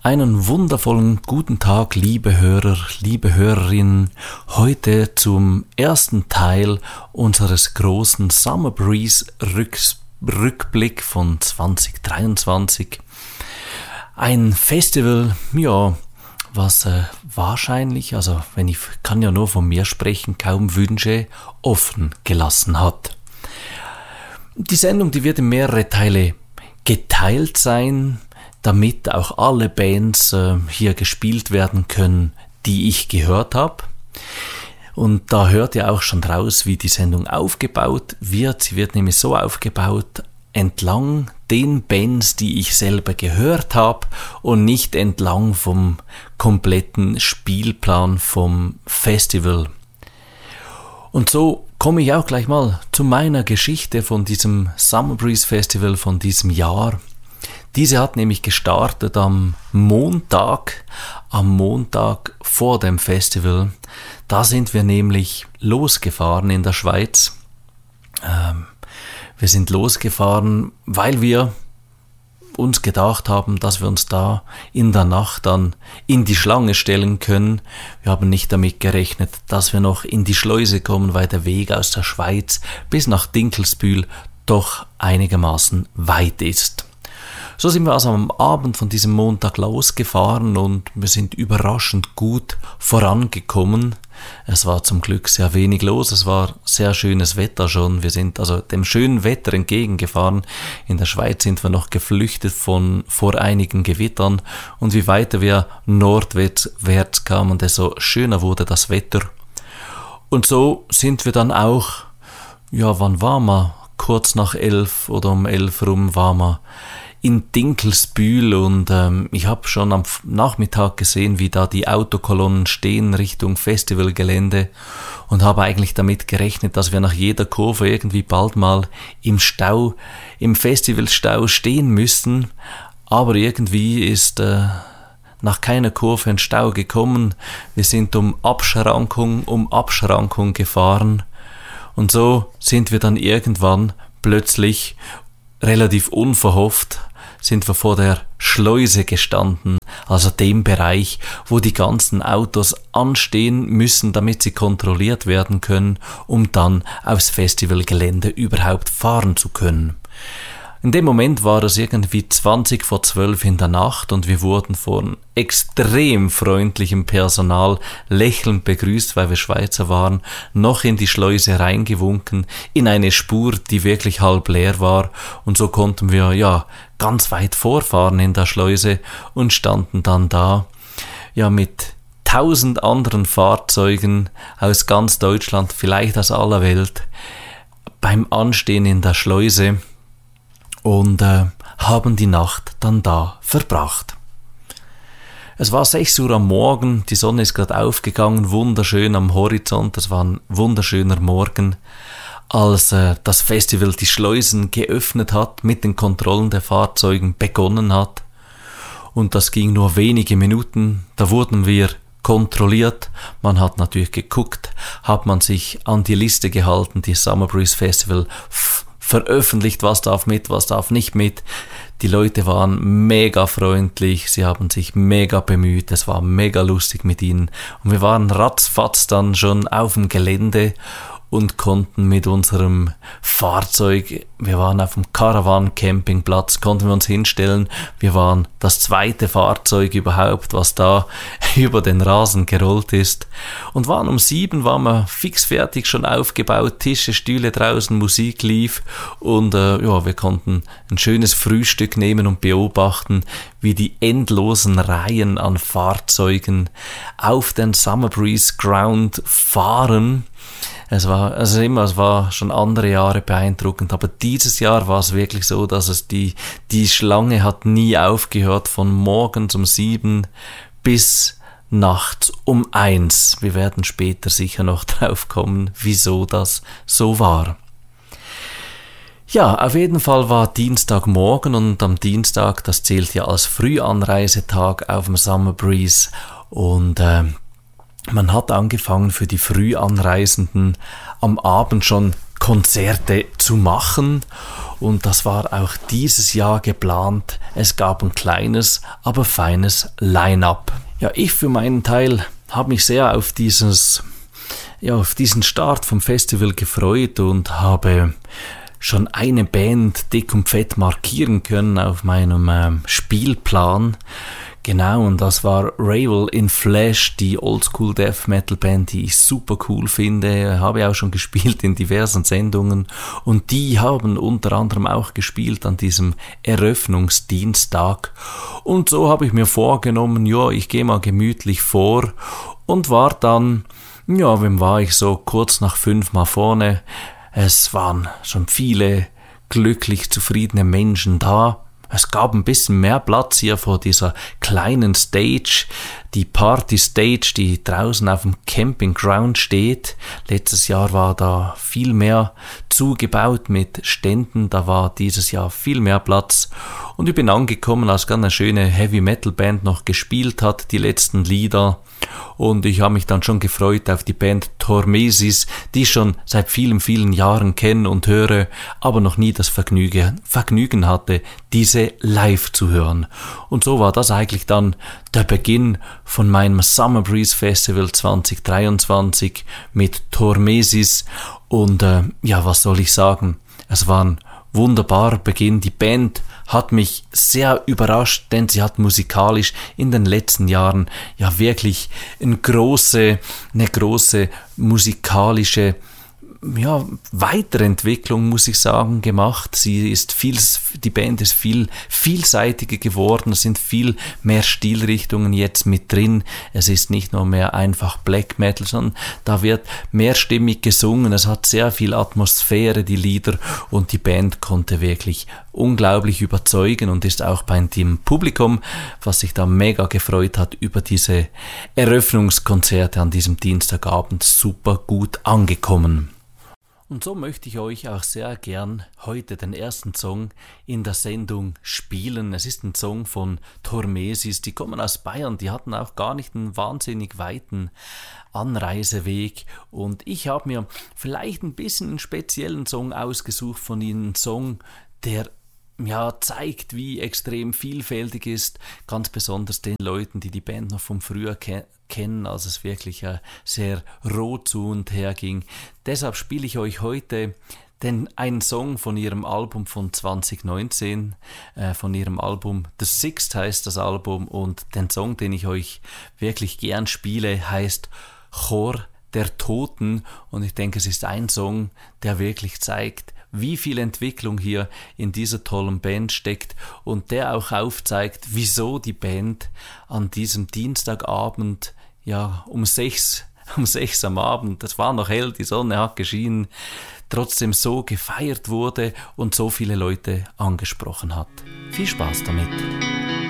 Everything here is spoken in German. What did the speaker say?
Einen wundervollen guten Tag, liebe Hörer, liebe Hörerinnen. Heute zum ersten Teil unseres großen Summer Breeze Rückblick von 2023. Ein Festival, ja, was wahrscheinlich, also ich kann ja nur von mir sprechen, kaum Wünsche offen gelassen hat. Die Sendung, die wird in mehrere Teile geteilt sein, damit auch alle Bands hier gespielt werden können, die ich gehört habe. Und da hört ihr auch schon raus, wie die Sendung aufgebaut wird. Sie wird nämlich so aufgebaut, entlang den Bands, die ich selber gehört habe und nicht entlang vom kompletten Spielplan vom Festival. Und so komme ich auch gleich mal zu meiner Geschichte von diesem Summer Breeze Festival von diesem Jahr. Diese hat nämlich gestartet am Montag vor dem Festival. Da sind wir nämlich losgefahren in der Schweiz. Wir sind losgefahren, weil wir uns gedacht haben, dass wir uns da in der Nacht dann in die Schlange stellen können. Wir haben nicht damit gerechnet, dass wir noch in die Schleuse kommen, weil der Weg aus der Schweiz bis nach Dinkelsbühl doch einigermaßen weit ist. So sind wir also am Abend von diesem Montag losgefahren und wir sind überraschend gut vorangekommen. Es war zum Glück sehr wenig los, es war sehr schönes Wetter schon. Wir sind also dem schönen Wetter entgegengefahren. In der Schweiz sind wir noch geflüchtet vor einigen Gewittern und wie weiter wir nordwärts kamen, desto schöner wurde das Wetter. Und so sind wir dann auch, ja, wann waren wir? Kurz nach 11 oder um 11 rum waren wir in Dinkelsbühl und ich habe schon am Nachmittag gesehen, wie da die Autokolonnen stehen Richtung Festivalgelände und habe eigentlich damit gerechnet, dass wir nach jeder Kurve irgendwie bald mal im Festivalstau stehen müssten, aber irgendwie ist nach keiner Kurve ein Stau gekommen. Wir sind um Abschrankung gefahren und so sind wir dann irgendwann plötzlich relativ unverhofft sind wir vor der Schleuse gestanden, also dem Bereich, wo die ganzen Autos anstehen müssen, damit sie kontrolliert werden können, um dann aufs Festivalgelände überhaupt fahren zu können. In dem Moment war es irgendwie 20 vor 12 in der Nacht und wir wurden von extrem freundlichem Personal lächelnd begrüßt, weil wir Schweizer waren, noch in die Schleuse reingewunken, in eine Spur, die wirklich halb leer war und so konnten wir ja ganz weit vorfahren in der Schleuse und standen dann da, ja mit 1000 anderen Fahrzeugen aus ganz Deutschland, vielleicht aus aller Welt, beim Anstehen in der Schleuse und haben die Nacht dann da verbracht. Es war 6 Uhr am Morgen, die Sonne ist gerade aufgegangen, wunderschön am Horizont, es war ein wunderschöner Morgen, als das Festival die Schleusen geöffnet hat, mit den Kontrollen der Fahrzeugen begonnen hat. Und das ging nur wenige Minuten, da wurden wir kontrolliert, man hat natürlich geguckt, hat man sich an die Liste gehalten, die Summer Breeze Festival veröffentlicht, was darf mit, was darf nicht mit. Die Leute waren mega freundlich, sie haben sich mega bemüht, es war mega lustig mit ihnen. Und wir waren ratzfatz dann schon auf dem Gelände und konnten mit unserem Fahrzeug, wir waren auf dem Caravan-Campingplatz, konnten wir uns hinstellen. Wir waren das zweite Fahrzeug überhaupt, was da über den Rasen gerollt ist. Und waren um 7, waren wir fix fertig, schon aufgebaut, Tische, Stühle draußen, Musik lief. Und wir konnten ein schönes Frühstück nehmen und beobachten, wie die endlosen Reihen an Fahrzeugen auf den Summer Breeze Ground fahren. Es war schon andere Jahre beeindruckend, aber dieses Jahr war es wirklich so, dass es die Schlange hat nie aufgehört, von morgens um 7 bis nachts um 1. Wir werden später sicher noch drauf kommen, wieso das so war. Ja, auf jeden Fall war Dienstagmorgen und am Dienstag, das zählt ja als Frühanreisetag auf dem Summer Breeze und man hat angefangen für die Frühanreisenden am Abend schon Konzerte zu machen. Und das war auch dieses Jahr geplant. Es gab ein kleines, aber feines Line-up. Ja, ich für meinen Teil habe mich sehr auf diesen Start vom Festival gefreut und habe schon eine Band dick und fett markieren können auf meinem Spielplan. Genau, und das war Ravel in Flesh, die Oldschool Death Metal Band, die ich super cool finde, habe auch schon gespielt in diversen Sendungen, und die haben unter anderem auch gespielt an diesem Eröffnungsdienstag, und so habe ich mir vorgenommen, ja, ich gehe mal gemütlich vor, und war dann, ja, wem war ich so kurz nach 5 mal vorne. Es waren schon viele glücklich zufriedene Menschen da. Es gab ein bisschen mehr Platz hier vor dieser kleinen Stage, die Party Stage, die draußen auf dem Campingground steht. Letztes Jahr war da viel mehr zugebaut mit Ständen, da war dieses Jahr viel mehr Platz. Und ich bin angekommen, als ganz eine schöne Heavy Metal Band noch gespielt hat, die letzten Lieder. Und ich habe mich dann schon gefreut auf die Band Tormesis, die ich schon seit vielen, vielen Jahren kenne und höre, aber noch nie das Vergnügen hatte, diese live zu hören. Und so war das eigentlich dann der Beginn von meinem Summer Breeze Festival 2023 mit Tormesis. Und ja, was soll ich sagen? Es war ein wunderbarer Beginn. Die Band hat mich sehr überrascht, denn sie hat musikalisch in den letzten Jahren ja wirklich eine große musikalische Weiterentwicklung, muss ich sagen, gemacht. Die Band ist viel vielseitiger geworden, es sind viel mehr Stilrichtungen jetzt mit drin. Es ist nicht nur mehr einfach Black Metal, sondern da wird mehrstimmig gesungen. Es hat sehr viel Atmosphäre, die Lieder, und die Band konnte wirklich unglaublich überzeugen und ist auch bei dem Publikum, was sich da mega gefreut hat über diese Eröffnungskonzerte an diesem Dienstagabend, super gut angekommen. Und so möchte ich euch auch sehr gern heute den ersten Song in der Sendung spielen. Es ist ein Song von Tormesis, die kommen aus Bayern, die hatten auch gar nicht einen wahnsinnig weiten Anreiseweg, und ich habe mir vielleicht ein bisschen einen speziellen Song ausgesucht von ihnen, einen Song, der zeigt, wie extrem vielfältig ist, ganz besonders den Leuten, die die Band noch vom Früher kennen, als es wirklich sehr roh zu und her ging. Deshalb spiele ich euch heute einen Song von ihrem Album von 2019, von ihrem Album The Sixth heißt das Album, und den Song, den ich euch wirklich gern spiele, heißt Chor der Toten, und ich denke, es ist ein Song, der wirklich zeigt, wie viel Entwicklung hier in dieser tollen Band steckt, und der auch aufzeigt, wieso die Band an diesem Dienstagabend, um 6 am Abend, es war noch hell, die Sonne hat geschienen, trotzdem so gefeiert wurde und so viele Leute angesprochen hat. Viel Spaß damit!